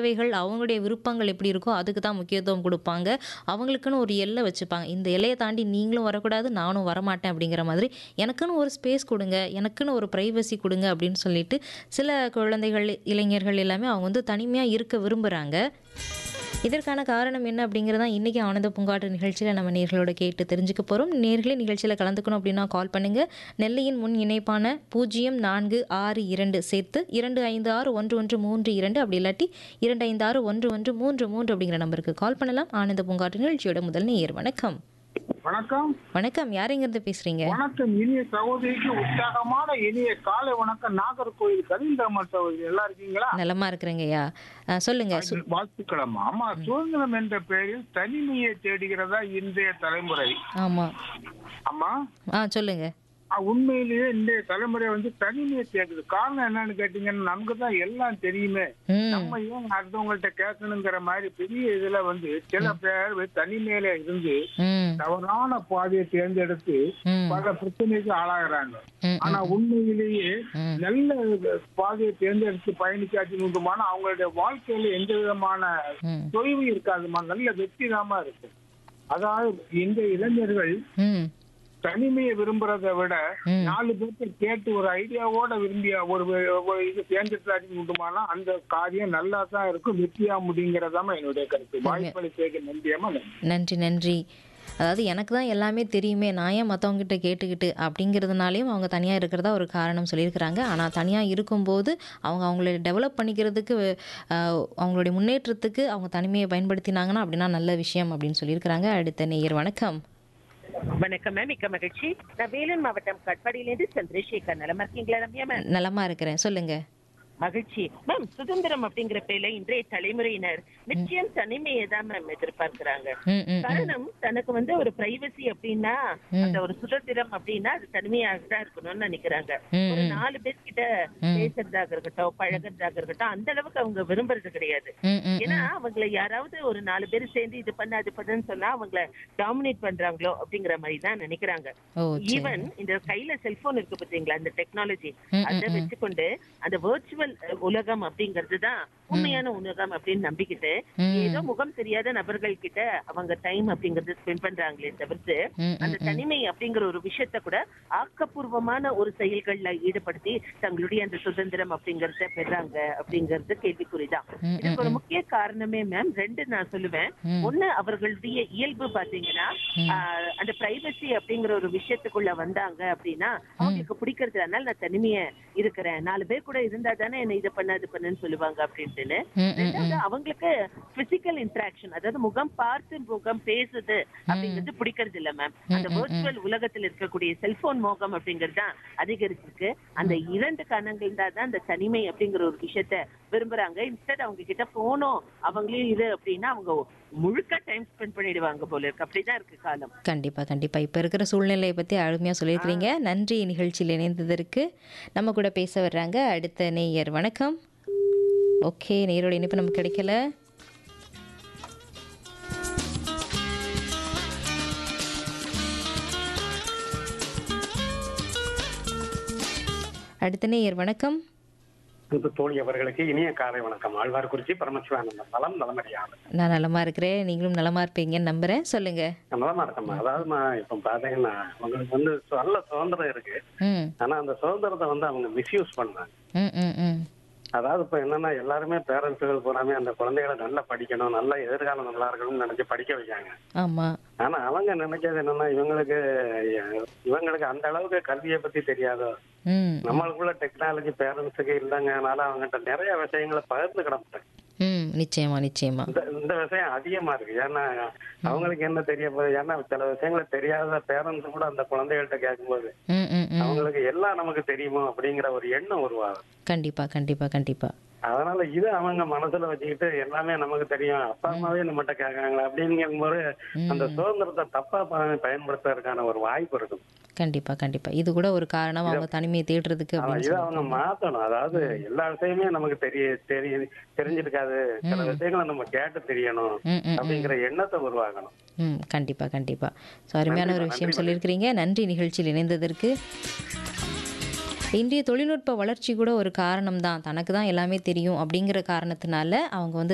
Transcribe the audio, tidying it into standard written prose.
தேவைகள், அவங்களுடைய விருப்பங்கள் எப்படி இருக்கோ அதுக்கு தான் முக்கியத்துவம் குடுப்பாங்க. அவங்களுக்குன்னு ஒரு எல்லை வச்சுப்பாங்க. இந்த எல்லைய தாண்டி நீங்களும் வரக்கூடாது, நானும் வரமாட்டேன் அப்படிங்கிற மாதிரி, எனக்குன்னு ஒரு ஸ்பேஸ் குடுங்க, எனக்குன்னு ஒரு பிரைவசி குடுங்க அப்படின்னு சொல்லிட்டு, சில குழந்தைகள், இளைஞர்கள் எல்லாமே அவங்க வந்து தனிமையா இருக்க விரும்புறாங்க. இதற்கான காரணம் என்ன அப்படிங்கிறது தான் இன்னைக்கு ஆனந்த பூங்காற்று நிகழ்ச்சியில நம்ம நேயர்களோட கேட்டு தெரிஞ்சுக்க போறோம். நேயர்களே நிகழ்ச்சியில கலந்துக்கணும் அப்படின்னா கால் பண்ணுங்க. நெல்லையின் முன் இணைப்பான 0462 சேர்த்து 256132 அப்படி இல்லாட்டி 256133 அப்படிங்கிற நம்பருக்கு கால் பண்ணலாம். ஆனந்த பூங்காற்று நிகழ்ச்சியோட முதல் நேயர் வணக்கம். வணக்கம். வணக்கம். யார் எங்கிருந்து பேசுறீங்க? வணக்கம். இனிய சகோதரிக்கு உற்சாகமான இனிய காலை வணக்கம். நாகர்கோயில் கலிந்தம்மாள் சகோதரி, நல்லா இருக்கீங்களா? நலமா இருக்கிறேங்கய்யா. சொல்லுங்க. வாழ்த்துக்களம்மா. ஆமா, சுதந்திரம் என்ற பெயரில் தனிமையை தேடுகிறதா இன்றைய தலைமுறை? ஆமா. ஆமா, சொல்லுங்க. உண்மையிலேயே இன்றைய தலைமுறை தனிமையை தேடுது. காரணம் என்னன்னு கேட்டீங்கன்னா, நமக்கு தான் எல்லாம் தெரியுமே, நம்ம ஏன் அடுத்தவங்கள்ட்ட கேட்கணுங்கிற மாதிரி பெரிய இதுல சில பேர் தனிமையில இருந்து தவறான பாதையை தேர்ந்தெடுத்து பல பிரச்சனைக்கு ஆளாகிறாங்க. ஆனா உண்மையிலேயே நல்ல பாதையை தேர்ந்தெடுத்து பயணிக்காச்சுமான அவங்களுடைய வாழ்க்கையில எந்த விதமான தொய்வு இருக்காதுமா, நல்ல வெற்றிகரமா இருக்கு. அதாவது இந்த இளைஞர்கள் தனிமையை விரும்புறதை விட 4 பேர்த்த கேட்டு ஒரு ஐடியாவோட விரும்பிய ஒரு இது தேர்ந்தெடுத்தாச்சுமானா அந்த காரியம் நல்லா தான் இருக்கும், வெற்றியா முடியுங்கிறதாம என்னுடைய கருத்து. வாய்ப்பளிக்க நன்றியம்மா. நன்றி நன்றி. அதாவது எனக்கு தான் எல்லாமே தெரியுமே, நான் ஏன் மற்றவங்ககிட்ட கேட்டுக்கிட்டு அப்படிங்கிறதுனாலையும் அவங்க தனியாக இருக்கிறதா ஒரு காரணம் சொல்லியிருக்கிறாங்க. ஆனால் தனியாக இருக்கும்போது அவங்க அவங்கள டெவலப் பண்ணிக்கிறதுக்கு, அவங்களுடைய முன்னேற்றத்துக்கு அவங்க தனிமையை பயன்படுத்தினாங்கன்னா அப்படின்னா நல்ல விஷயம் அப்படின்னு சொல்லியிருக்கிறாங்க. அடுத்த நேயர் வணக்கம். வணக்கம் மேம், மிக்க மகிழ்ச்சி. நான் வேலூர் மாவட்டம் கட்பாடியிலிருந்து சந்திரசேகர். நலமா இருக்கீங்களா ரம்யா மேம்? நலமா இருக்கிறேன், சொல்லுங்க. மகிழ்ச்சி மேம். சுதந்திரம் அப்படிங்கிற பேர்ல இன்றைய தலைமுறையினர் நிச்சயம் தனிமையை தான் மேம் எதிர்பார்க்கிறாங்க. காரணம், தனக்கு ஒரு பிரைவசி அப்படின்னா, அந்த ஒரு சுதந்திரம் அப்படின்னா அது தனிமையாக தான் இருக்கணும்னு நினைக்கிறாங்க. ஒரு 4 பேர்கிட்ட பேசுறதாக இருக்கட்டும், பழகிறதாக இருக்கட்டும், அந்த அளவுக்கு அவங்க விரும்புறது கிடையாது. ஏன்னா அவங்களை யாராவது ஒரு 4 பேர் சேர்ந்து இது பண்ண அது பண்ணுன்னு சொன்னா அவங்கள டாமினேட் பண்றாங்களோ அப்படிங்கிற மாதிரி தான் நினைக்கிறாங்க. ஈவன் இந்த கையில செல்போன் இருக்கு பாத்தீங்களா, இந்த டெக்னாலஜி, அதை வச்சுக்கொண்டு அந்த வர்ச்சுவல் உலகம் அப்படிங்கிறது தான் உண்மையான உலகம் அப்படின்னு நம்பிக்கிட்டு ஏதோ முகம் தெரியாத நபர்கள் கிட்ட அவங்க டைம் அப்படிங்கறது ஸ்பெண்ட் பண்றாங்களே தவிர்த்து அந்த தனிமை அப்படிங்கிற ஒரு விஷயத்த கூட ஆக்கப்பூர்வமான ஒரு செயல்கள்ல ஈடுபடுத்தி தங்களுடைய அந்த சுதந்திரம் அப்படிங்கறத பெறாங்க அப்படிங்கறது கேள்விக்குறிதான். இதுக்கு ஒரு முக்கிய காரணமே மேம் 2 நான் சொல்லுவேன். ஒண்ணு, அவர்களுடைய இயல்பு பாத்தீங்கன்னா அந்த பிரைவசி அப்படிங்கிற ஒரு விஷயத்துக்குள்ள வந்தாங்க அப்படின்னா அவங்களுக்கு பிடிக்கிறது. அதனால நான் தனிமையா இருக்கிறேன், 4 பேர் கூட இருந்தா தானே என்ன இதை பண்ண அது பண்ணுன்னு சொல்லுவாங்க அப்படின்ட்டு. அவங்களுக்கு பிசிக்கல் இன்டராக்ஷன், அதாவது முகம் பார்த்து முகம் பேசுது அப்படிங்கிறது பிடிக்கிறது இல்ல மேம். அந்த வர்ச்சுவல் உலகத்தில் இருக்கக்கூடிய செல்போன் மோகம் அப்படிங்கிறது தான் அதிகரிச்சிருக்கு. அந்த 2 காரணங்கள் தான் அந்த தனிமை அப்படிங்கிற ஒரு விஷயத்த விரும்புறாங்க. இன்ஸ்டெட் அவங்க கிட்ட போனோம் அவங்களையும் இது அப்படின்னா அவங்க முழுக்க டைம் ஸ்பெண்ட் பண்ணிடுவாங்க போல இருக்கு. அப்படிதான் இருக்கு காலம். கண்டிப்பா கண்டிப்பா. இப்ப இருக்கிற சூழ்நிலையை பத்தி அருமையா சொல்லியிருக்கிறீங்க. நன்றி நிகழ்ச்சியில் இணைந்ததற்கு. நம்ம கூட பேச வர்றாங்க அடுத்த நேயர். வணக்கம். ஓகே, நேயரோட இணைப்பு நமக்கு கிடைக்கல. அடுத்த நேயர். வணக்கம். தோழி அவர்களுக்கு இனிய காலை வணக்கம். ஆழ்வார்குறிச்சி பரமசிவானந்தம். நலம் நலமறியாது. நான் நலமா இருக்கிறேன், நீங்களும் நலமா இருப்பீங்கன்னு நம்புறேன். சொல்லுங்க. நலமா இருக்கம்மா. அதாவது இப்ப பாத்தீங்கன்னா அவங்களுக்கு நல்ல சுதந்திரம் இருக்கு. ஆனா அந்த சுதந்திரத்தை அவங்க மிஸ்யூஸ் பண்றாங்க. அதாவது இப்ப என்னன்னா எல்லாருமே பேரண்ட்ஸுகள் பூராமே அந்த குழந்தைகளை நல்லா படிக்கணும், நல்ல எதிர்காலம் நல்லா இருக்கணும்னு நினைச்சு படிக்க வைக்காங்க. ஆமா. ஆனா அவங்க நினைக்கிறது என்னன்னா இவங்களுக்கு அந்த அளவுக்கு கல்வியை பத்தி தெரியாதோ, நம்மளுக்குள்ள டெக்னாலஜி பேரண்ட்ஸுக்கு இல்லைங்கனால அவங்ககிட்ட நிறைய விஷயங்களை பகிர்ந்து கிடப்பாங்க. நிச்சயமா நிச்சயமா. இந்த விஷயம் அதிகமா இருக்கு. ஏன்னா அவங்களுக்கு என்ன தெரிய போகுது, ஏன்னா சில விஷயங்களை தெரியாத பேரண்ட்ஸ் கூட அந்த குழந்தைகள்கிட்ட கேட்கும்போது அவங்களுக்கு எல்லாம் நமக்கு தெரியுமோ அப்படிங்கிற ஒரு எண்ணம் உருவாகும். கண்டிப்பா கண்டிப்பா கண்டிப்பா. அதனால இது அவங்க மனசுல வச்சுக்கிட்டு எல்லாமே நமக்கு தெரியும், அப்பா அம்மாவே நம்மகிட்ட கேட்கறாங்களா அப்படிங்கும்போது அந்த சுதந்திரத்தை தப்பா பயன்படுத்துறதுக்கான ஒரு வாய்ப்பு இருக்கும். கண்டிப்பா கண்டிப்பா. இது கூட ஒரு காரணம் அவங்க தனிமையை தேடுறதுக்கு. இதை அவங்க மாத்தணும். அதாவது எல்லா விஷயமே நமக்கு தெரிஞ்சிருக்காது, சில விஷயங்களை நம்ம கேட்டு தெரியணும் அப்படிங்கிற எண்ணத்தை உருவாக்கணும். கண்டிப்பா கண்டிப்பா. அருமையான ஒரு விஷயம் சொல்லியிருக்கிறீங்க. நன்றி நிகழ்ச்சியில் இணைந்ததற்கு. இன்றைய தொழில்நுட்ப வளர்ச்சி கூட ஒரு காரணம் தான். தனக்கு தான் எல்லாமே தெரியும் அப்படிங்கிற காரணத்தினால அவங்க